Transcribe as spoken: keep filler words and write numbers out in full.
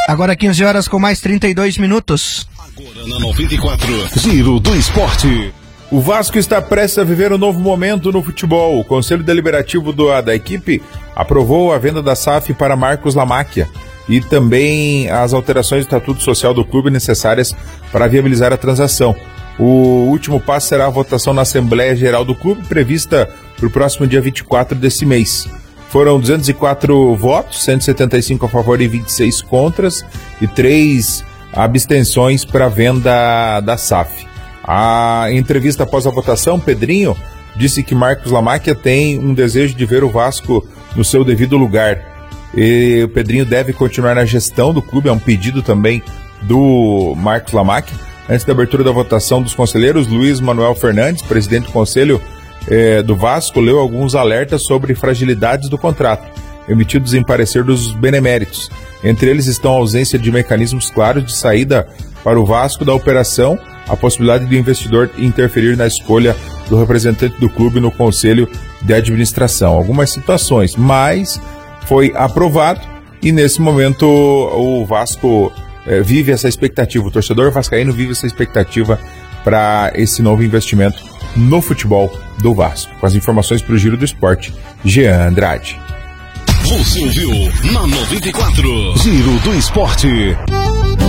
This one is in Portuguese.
Agora quinze horas com mais trinta e dois minutos. Agora na noventa e quatro, Giro do Esporte. O Vasco está prestes a viver um novo momento no futebol. O Conselho Deliberativo do, da equipe aprovou a venda da S A F para Marcos Lamáquia e também as alterações do Estatuto Social do clube necessárias para viabilizar a transação. O último passo será a votação na Assembleia Geral do clube, prevista para o próximo dia vinte e quatro desse mês. Foram duzentos e quatro votos, cento e setenta e cinco a favor e vinte e seis contras e três abstenções para a venda da S A F. A entrevista após a votação, Pedrinho disse que Marcos Lamáquia tem um desejo de ver o Vasco no seu devido lugar. E o Pedrinho deve continuar na gestão do clube, é um pedido também do Marcos Lamáquia. Antes da abertura da votação dos conselheiros, Luiz Manuel Fernandes, presidente do Conselho eh, do Vasco, leu alguns alertas sobre fragilidades do contrato, emitidos em parecer dos beneméritos. Entre eles estão a ausência de mecanismos claros de saída para o Vasco da operação, a possibilidade do investidor interferir na escolha do representante do clube no Conselho de Administração. Algumas situações, mas foi aprovado e nesse momento o Vasco eh, vive essa expectativa, o torcedor vascaíno vive essa expectativa para esse novo investimento no futebol do Vasco. Com as informações para o Giro do Esporte, Jean Andrade. Você ouviu na noventa e quatro, Giro do Esporte.